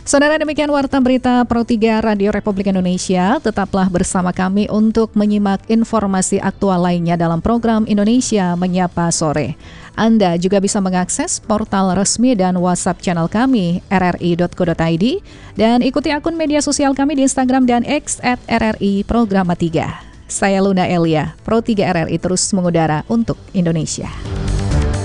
Saudara, demikian Warta Berita Pro 3 Radio Republik Indonesia. Tetaplah bersama kami untuk menyimak informasi aktual lainnya dalam program Indonesia Menyapa Sore. Anda juga bisa mengakses portal resmi dan WhatsApp channel kami rri.co.id dan ikuti akun media sosial kami di Instagram dan X @RRI Programa 3. Saya Luna Elia, Pro 3 RRI terus mengudara untuk Indonesia.